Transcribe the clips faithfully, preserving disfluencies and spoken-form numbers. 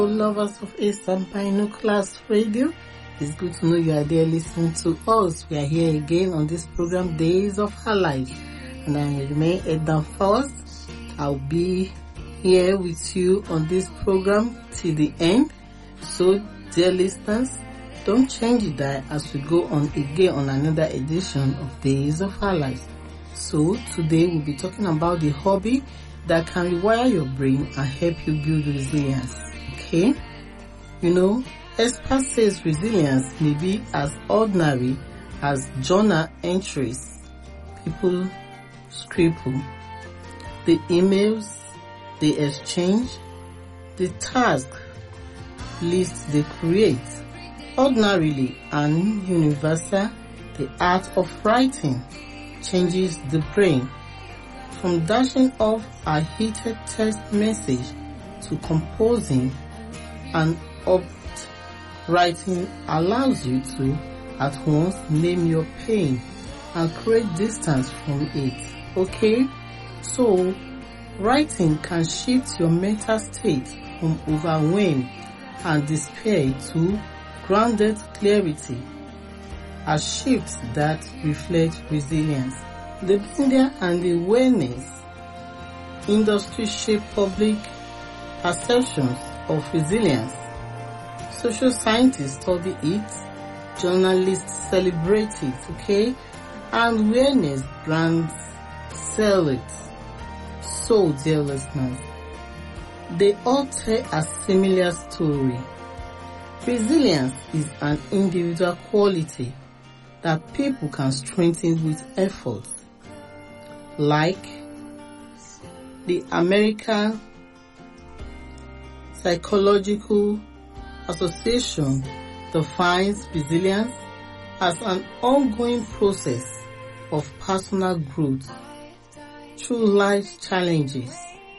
Lovers of Eastern Binoculars Radio, it's good to know you are there listening to us. We are here again on this program, Days of Her Life, and I remain Edna Forrest. I'll be here with you on this program till the end. So, dear listeners, don't change it there as we go on again on another edition of Days of Her Life. So, today we'll be talking about the hobby that can rewire your brain and help you build resilience. Okay? You know, experts say resilience may be as ordinary as journal entries people scribble, the emails they exchange, the task lists they create. Ordinarily and universal, the art of writing changes the brain. From dashing off a heated text message to composing an opt writing allows you to at once name your pain and create distance from it. Okay? So, writing can shift your mental state from overwhelm and despair to grounded clarity, a shift that reflects resilience. The media and the awareness industry shape public perceptions of resilience. Social scientists study it, journalists celebrate it, okay? And awareness brands sell it. So, dear listeners, they all tell a similar story. Resilience is an individual quality that people can strengthen with effort. Like the American Psychological Association defines resilience as an ongoing process of personal growth through life challenges.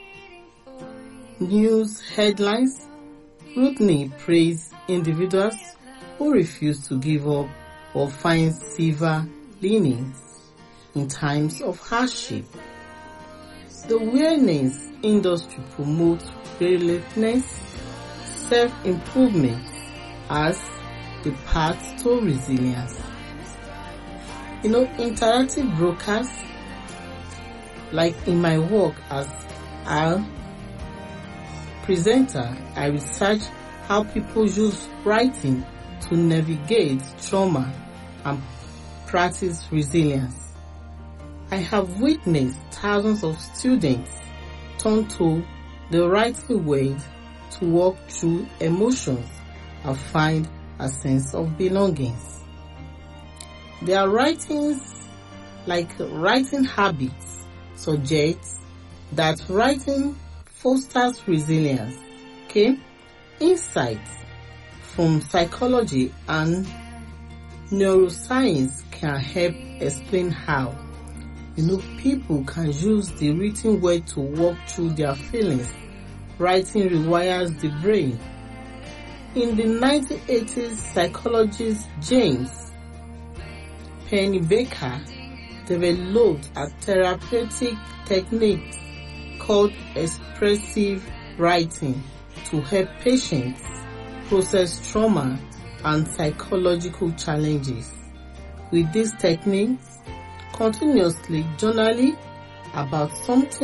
News headlines routinely praise individuals who refuse to give up or find silver linings in times of hardship. The awareness industry promotes relentless self-improvement as the path to resilience. You know, interactive broadcasts, like in my work as a presenter, I research how people use writing to navigate trauma and practice resilience. I have witnessed thousands of students turn to the writing way to walk through emotions and find a sense of belonging. Their writings, like writing habits, suggest that writing fosters resilience. Okay? Insights from psychology and neuroscience can help explain how. You know, people can use the written word to walk through their feelings. Writing rewires the brain. In the nineteen eighties, psychologist James Pennebaker developed a therapeutic technique called expressive writing to help patients process trauma and psychological challenges. With this technique, continuously journaling about something